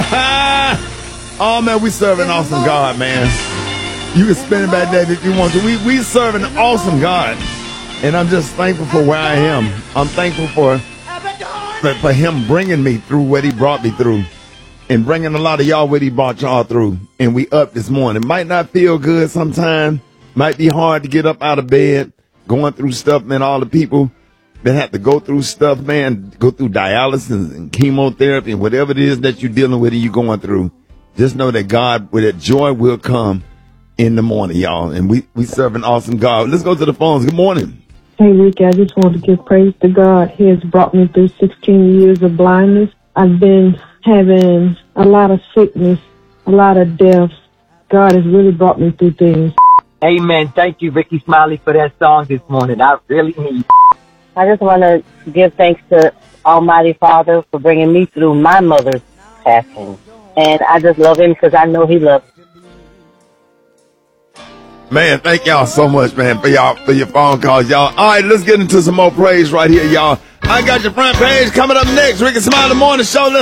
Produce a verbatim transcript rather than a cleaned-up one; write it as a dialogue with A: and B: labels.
A: Oh, man, we serve an awesome God, man. You can spend it back there if you want to. We, we serve an awesome God. And I'm just thankful for where I am. I'm thankful for, for, for him bringing me through what he brought me through. And bringing a lot of y'all what he brought y'all through. And we up this morning. Might not feel good sometimes. Might be hard to get up out of bed. Going through stuff, man. All the people that have to go through stuff, man. Go through dialysis and chemotherapy and whatever it is that you're dealing with and you're going through. Just know that God, with that joy will come in the morning, y'all. And we, we serve an awesome God. Let's go to the phones. Good morning.
B: Hey, Ricky, I just want to give praise to God. He has brought me through sixteen years of blindness. I've been having a lot of sickness, a lot of deaths. God has really brought me through things.
C: Amen. Thank you, Ricky Smiley, for that song this morning. I really need.
D: I just want to give thanks to Almighty Father for bringing me through my mother's passing. And I just love him because I know he loves me.
A: Man, thank y'all so much, man, for y'all for your phone calls, y'all. All right, let's get into some more praise right here, y'all. I got your front page coming up next. Ricky Smiley Morning Show. Let's